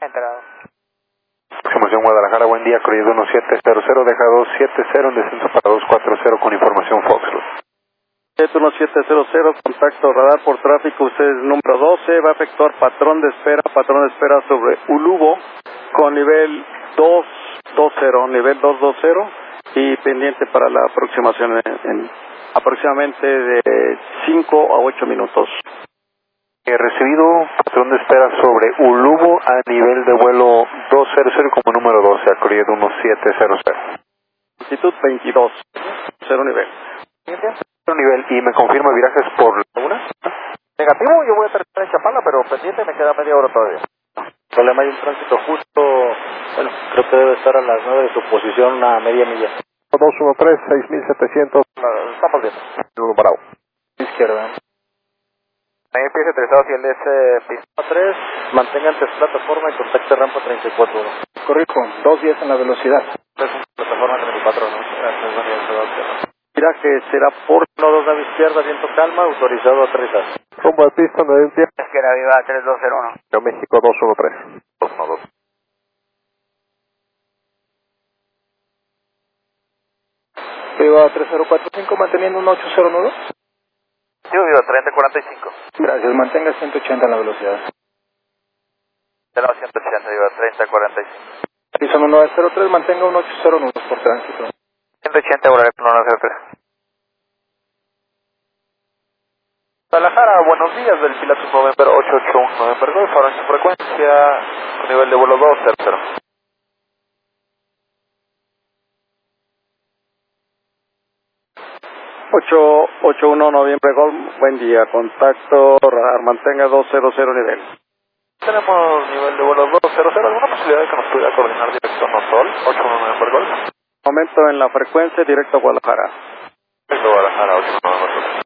Entrado. Aproximación Guadalajara, buen día, corrido 1700, deja 270 en descenso para 240 con información Foxtrot. 1700, contacto radar por tráfico, usted es número 12, va a efectuar patrón de espera sobre Ulubo con nivel 220 y pendiente para la aproximación en aproximadamente de 5 a 8 minutos. He recibido patrón de espera sobre Ulubo a nivel de vuelo 200 como número 12, a corrido 1700. Altitud 22, 0 nivel. Nivel, y me confirma virajes por Laguna. Negativo, yo voy a terminar en Chapala, pero pendiente me queda media hora todavía. Problema, hay un tránsito justo, bueno, creo que debe estar a las 9 de su posición, una media milla. 213, 6700. Estamos bien. Uno parado. Izquierda. Ahí empieza interesado si él es pista 3, mantenga antes plataforma y contacte rampa 34. Corrijo, 210 en la velocidad. plataforma 34, ¿no? Viraje será por 1-2 nave izquierda, viento calma, autorizado a aterrizar. Rumbo de pista, 9 pie. Esquera viva 3201. Yo México 213. 212. Viva 3045, manteniendo un 809. Sí, viva 3045. Gracias, mantenga 180 en la velocidad. De la 180, viva 3045. Horizon 1903, mantenga un 809 por tránsito. 180, ahora 1903. Guadalajara, buenos días, del Pilatus November 881 November Golf, ahora en su frecuencia, nivel de vuelo 200. 881 Noviembre Golf, buen día, contacto radar, mantenga 200 nivel. Tenemos nivel de vuelo 200, ¿alguna posibilidad de que nos pudiera coordinar directo a Nosol, 81 November Golf? Momento en la frecuencia, directo a Guadalajara. Directo a Guadalajara, 81 November Golf.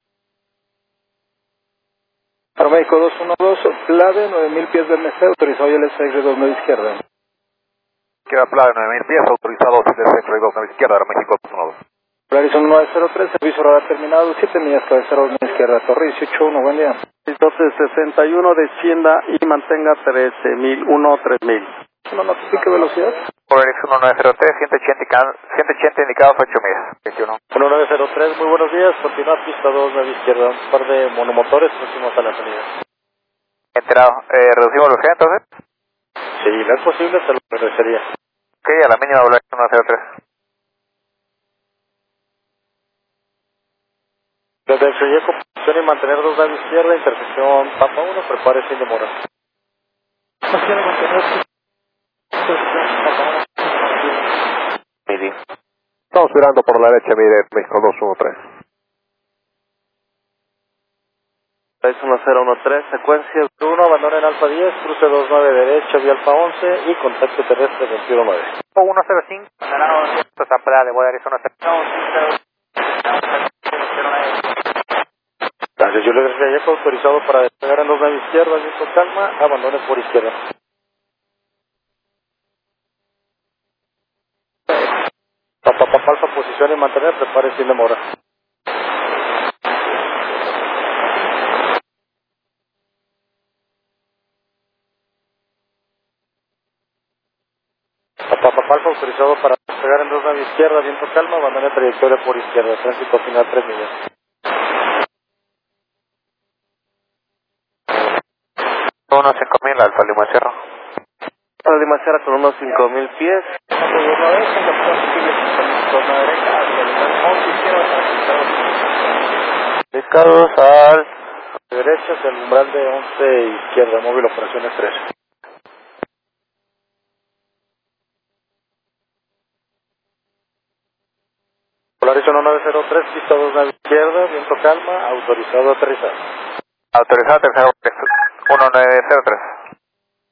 Aeroméxico 212, PLADE 9000 pies del Neste, autorizado ILS 29 izquierda. Queda PLADE 9000 pies, autorizado ILS 29 izquierda, Aeroméxico 212. Horizon 903, servicio radar terminado, 7 millas, cabecera 2 millas izquierda, Torre 181, buen día. Entonces 61, descienda y mantenga 3000. ¿No notifique velocidad? Por el X1903, 180 indicados 8 millas. 21. 1903, muy buenos días, continúa pista 2, nave izquierda, un par de monomotores, próximos a la salida. Enterado. ¿Reducimos velocidad entonces? Si no es posible, se lo regresaría. Ok, a la mínima doble X1903. Desde el proyecto, posición y mantener 2 nave izquierda, intersección Papa 1, prepare sin demora. Midi. Estamos mirando por la derecha, mire, México 213. 1013, secuencia 1, abandonen Alfa 10, cruce 29 derecha, vía Alfa 11 y contacto terrestre 219. 105, ganado 200, Ampera de Boya Arizona. Gracias, yo le agradecería autorizado para despegar en 2 nave izquierda, viento calma, abandone por izquierda. Alfa, posición y mantener, prepare sin demora. Alfa, autorizado para despegar en 2 nave izquierda, viento calma, abandone trayectoria por izquierda, tránsito final 3 millas. 15000, Alfa Lima Cerro. Alfa Lima Cerro con unos 5000 pies. Pescados al derecha hacia el umbral de 11 izquierda, móvil operaciones 3. Polaris 1903, pista 2 nave izquierda, viento calma, autorizado a aterrizar. autorizado, tercero 1903.